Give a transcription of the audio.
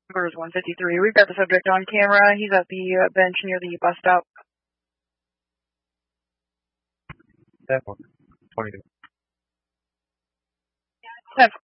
Numbers 153. We've got the subject on camera. He's at the bench near the bus stop. That one. 22.